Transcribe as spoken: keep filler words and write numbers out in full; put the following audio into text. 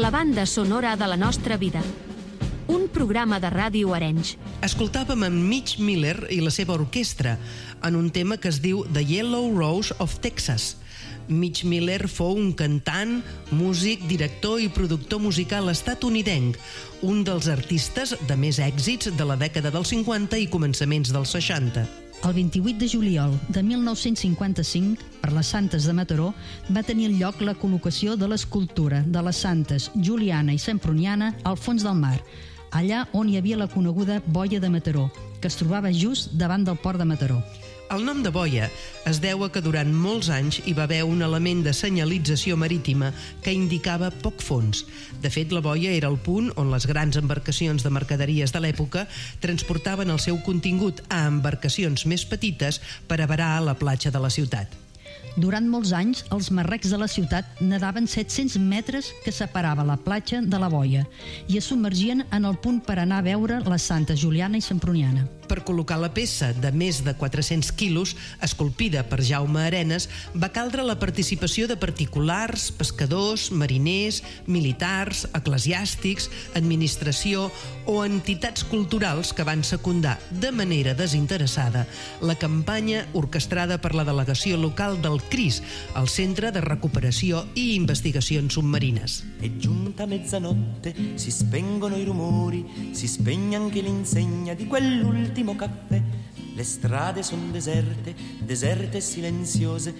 La banda sonora de la nostra vida. Un programa de ràdio Arenys. Escoltàvem en Mitch Miller i la seva orquestra en un tema que es diu The Yellow Rose of Texas. Mitch Miller fou un cantant, músic, director i productor musical estatunidenc, un dels artistes de més èxits de la dècada dels cinquanta i començaments dels seixanta. El vint-i-vuit de juliol de mil nou-cents cinquanta-cinc, per les Santes de Mataró, va tenir lloc la col·locació de l'escultura de les santes Juliana i Semproniana al fons del mar, allà on hi havia la coneguda boia de Mataró, que es trobava just davant del port de Mataró. El nom de boia es deu a que durant molts anys hi va haver un element de senyalització marítima que indicava poc fons. De fet, la boia era el punt on les grans embarcacions de mercaderies de l'època transportaven el seu contingut a embarcacions més petites per a varar a la platja de la ciutat. Durant molts anys, els marrecs de la ciutat nadaven set-cents metres que separava la platja de la boia i es submergien en el punt per anar a veure les santes Juliana i Semproniana. Per col·locar la peça de més de quatre-cents quilos, esculpida per Jaume Arenas, va caldre la participació de particulars, pescadors, mariners, militars, eclesiàstics, administració o entitats culturals que van secundar de manera desinteressada la campanya orquestrada per la delegació local del C R I S, el Centre de Recuperació i Investigacions Submarines. È giunta mezzanotte, si spengono i rumori, si spegne anche l'insegna di quell'ultimo caffè. Le strade son deserte, deserte e silenziose,